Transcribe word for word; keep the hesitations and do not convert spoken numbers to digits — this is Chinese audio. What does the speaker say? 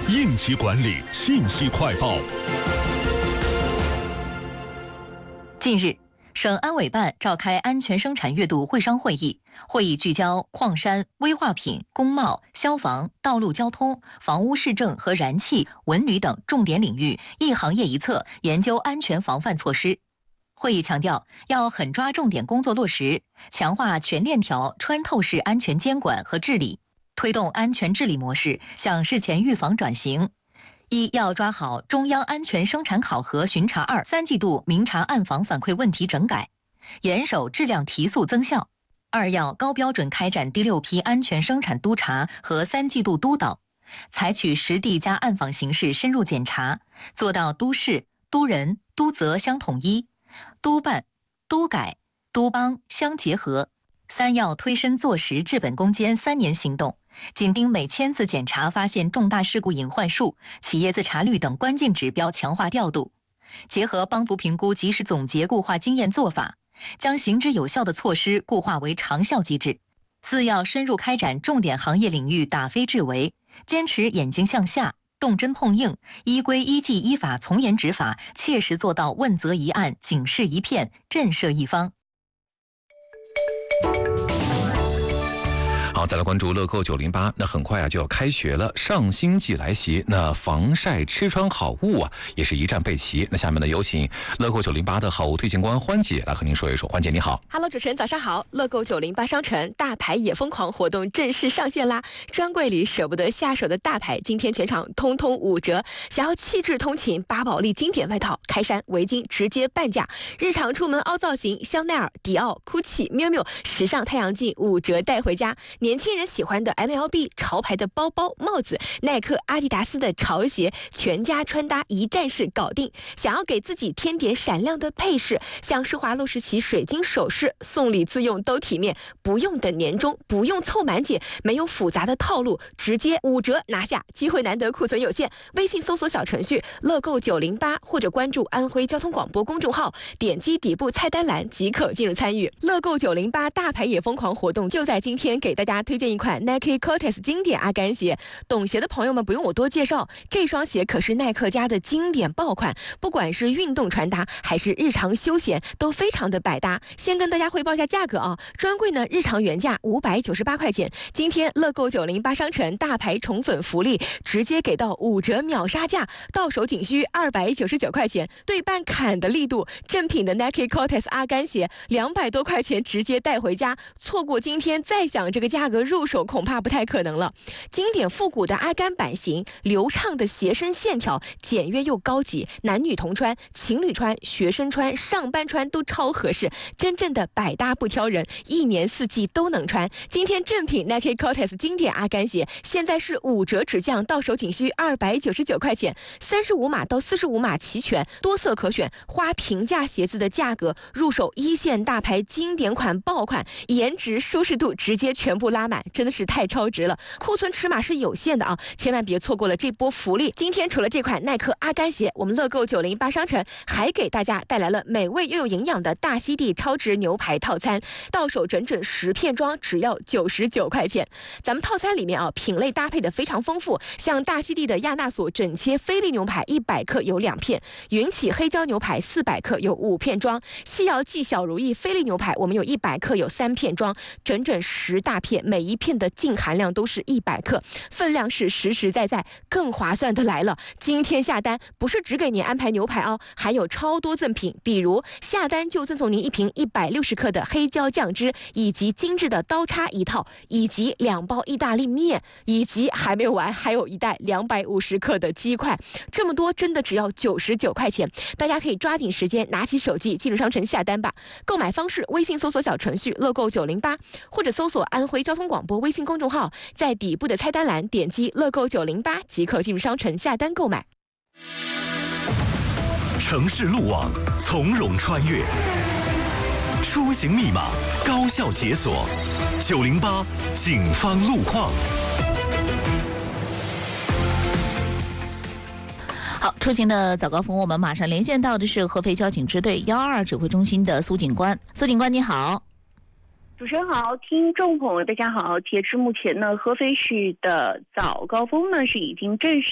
应急管理信息快报。 近日，省安委办召开安全生产月度会商会议，会议聚焦矿山、危化品、工贸、消防、道路交通、房屋市政和燃气、文旅等重点领域，一行业一策，研究安全防范措施。会议强调，要狠抓重点工作落实，强化全链条穿透式安全监管和治理，推动安全治理模式向事前预防转型。一要抓好中央安全生产考核巡查二三季度明察暗访反馈问题整改，严守质量提速增效。二要高标准开展第六批安全生产督查和三季度督导，采取实地加暗访形式深入检查，做到督事、督人、督责相统一，督办、督改、督帮相结合。三要推深做实治本攻坚三年行动，紧盯每千次检查发现重大事故隐患数、企业自查率等关键指标强化调度，结合帮扶评估及时总结固化经验做法，将行之有效的措施固化为长效机制。四要深入开展重点行业领域打非治为，坚持眼睛向下、动真碰硬，依规依纪依法从严执法，切实做到问责一案、警示一片、震慑一方。 好，再来关注乐购九零八。那很快啊就要开学了，上星季来袭，那防晒吃穿好物啊也是一站备齐。那下面呢，有请乐购九零八的好物推荐官欢姐来和您说一说。欢姐你好。 Hello， 主持人早上好。乐购九零八商城大牌也疯狂活动正式上线啦！专柜里舍不得下手的大牌，今天全场通通五折。想要气质通勤，巴宝莉经典外套、开衫、围巾直接半价。日常出门凹造型，香奈儿、迪奥、GUCCI、miu miu时尚太阳镜五折带回家。年轻人喜欢的 M L B 潮牌的包包、帽子，耐克、阿迪达斯的潮鞋，全家穿搭一站式搞定。想要给自己添点闪亮的配饰，像施华洛世奇水晶首饰，送礼自用都体面，不用等年终，不用凑满减，没有复杂的套路，直接五折拿下，机会难得，库存有限。微信搜索小程序乐购九零八，或者关注安徽交通广播公众号，点击底部菜单栏即可进入参与。乐购九零八大牌也疯狂活动就在今天，给大家推荐一款 Nike Cortez 经典阿甘鞋。懂鞋的朋友们不用我多介绍，这双鞋可是耐克家的经典爆款，不管是运动穿搭还是日常休闲都非常的百搭。先跟大家汇报一下价格啊，专柜呢日常原价五百九十八块钱，今天乐购九零八商城大牌宠粉福利，直接给到五折秒杀价，到手仅需二百九十九块钱，对半砍的力度。正品的 Nike Cortez 阿甘鞋两百多块钱直接带回家，错过今天再想这个价格入手恐怕不太可能了。经典复古的阿甘版型，流畅的鞋身线条，简约又高级，男女同穿，情侣穿、学生穿、上班穿都超合适，真正的百搭不挑人，一年四季都能穿。今天正品 Nike Cortez 经典阿甘鞋现在是五折直降，到手仅需二百九十九块钱，三十五码到四十五码齐全，多色可选，花平价鞋子的价格入手一线大牌经典款爆款，颜值舒适度直接全部拉满，真的是太超值了。库存尺码是有限的啊，千万别错过了这波福利。今天除了这款耐克阿甘鞋，我们乐购九零八商城还给大家带来了美味又有营养的大溪地超值牛排套餐，到手整整十片装，只要九十九块钱。咱们套餐里面啊，品类搭配的非常丰富，像大溪地的亚纳索整切菲力牛排一百克有两片，云起黑椒牛排四百克有五片装，西瑶记小如意菲力牛排我们有一百克有三片装，整整十大片，每一片的净含量都是一百克，分量是实实在在。更划算的来了，今天下单不是只给您安排牛排哦，还有超多赠品，比如下单就赠送您一瓶一百六十克的黑椒酱汁，以及精致的刀叉一套，以及两包意大利面，以及还没有完，还有一袋两百五十克的鸡块。这么多真的只要九十九块钱，大家可以抓紧时间拿起手机进入商城下单吧。购买方式：微信搜索小程序乐购九零八，或者搜索安徽交通广播微信公众号，在底部的菜单栏点击乐购九零八即可进入商城下单购买。 城市路网从容穿越，出行密码高效解锁，九零八警方路况。 好，出行的早高峰，我们马上连线到的是合肥交警支队幺二二指挥中心的苏警官。苏警官你好。 主持人好，听众朋友大家好。截至目前呢，合肥市的早高峰呢是已经正式